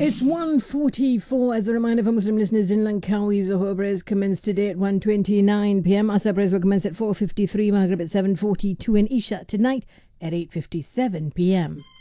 It's 1:44. As a reminder for Muslim listeners in Langkawi, Zohor prayers commence today at 1:29 p.m. Asr prayers will commence at 4:53, Maghrib at 7:42, and Isha tonight at 8:57 p.m.